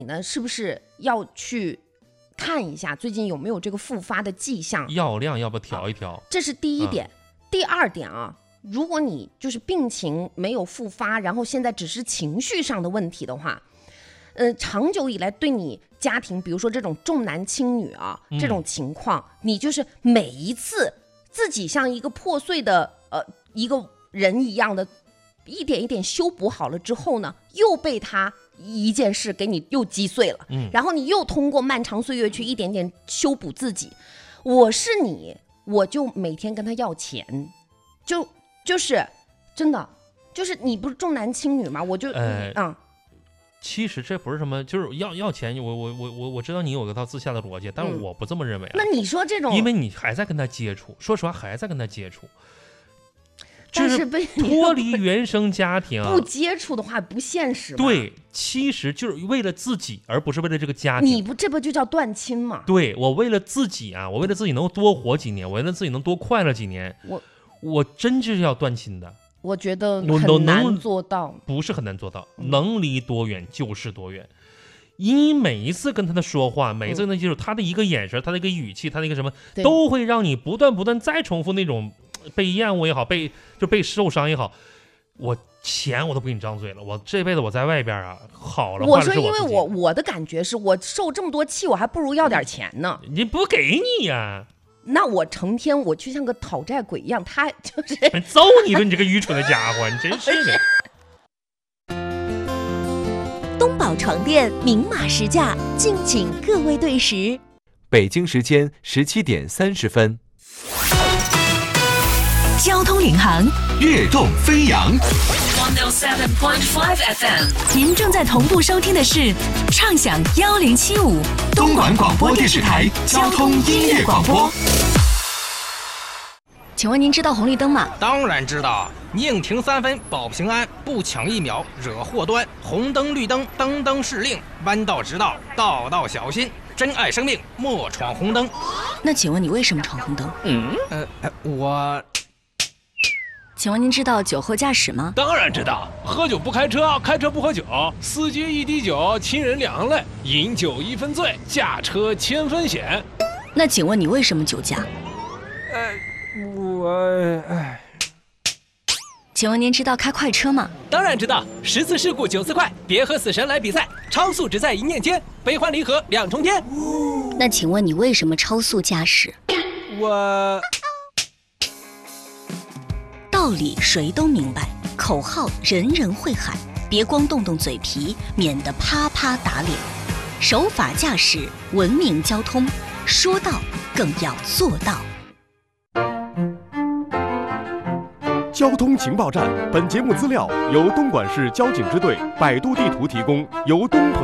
你呢是不是要去看一下最近有没有这个复发的迹象， 药量要不调一调， 这是第一点。第二点啊，如果你就是病情没有复发，然后现在只是情绪上的问题的话，长久以来对你家庭，比如说这种重男轻女啊，这种情况，你就是每一次自己像一个破碎的一个人一样的，一点一点修补好了之后呢，又被他一件事给你又击碎了，然后你又通过漫长岁月去一点点修补自己。我是你，我就每天跟他要钱，就是真的，就是你不是重男轻女吗？我就其实这不是什么，就是要钱。我知道你有一套自下的逻辑，但是我不这么认为啊。 那你说这种， 因为你还在跟他接触，说实话还在跟他接触， 但是被脱离原生家庭不接触的话不现实。 对，其实就是为了自己，而不是为了这个家庭。 这不就叫断亲吗？ 对，我为了自己啊，我为了自己能多活几年，我为了自己能多快乐几年，我真是要断亲的。 我觉得很难做到， 不是很难做到，能离多远就是多远。因为每一次跟他的说话，每一次跟他接触，他的一个眼神，他的一个语气，他的一个什么，都会让你不断再重复那种被厌恶也好，被受伤也好。我钱我都不给你张嘴了，我这辈子我在外边啊，好了。 我说，因为我的感觉是我受这么多气，我还不如要点钱呢。 你不给你呀？ 那我成天我就像个讨债鬼一样，他就是揍你吧，你这个愚蠢的家伙，你真是的。 东宝床垫明码实价，敬请各位对时。 北京时间17点30分。 交通领航， 跃动飞扬。 107.5 FM， 您正在同步收听的是畅享1075 东莞广播电视台交通音乐广播。 请问您知道红绿灯吗？ 当然知道，宁停3分保平安，不抢1秒惹祸端。红灯绿灯灯灯是令，弯道直道道道小心。珍爱生命，莫闯红灯。 那请问你为什么闯红灯？请问您知道酒后驾驶吗？ 当然知道，喝酒不开车，开车不喝酒，司机一滴酒，亲人两泪，饮酒1分醉，驾车1000分险。 那请问你为什么酒驾？请问您知道开快车吗？ 当然知道，10次事故9次快，别和死神来比赛，超速只在一念间，悲欢离合2重天。 那请问你为什么超速驾驶？道理谁都明白，口号人人会喊，别光动动嘴皮，免得啪啪打脸。守法驾驶，文明交通，说到更要做到。 交通情报站，本节目资料由东莞市交警支队百度地图提供，由东鹏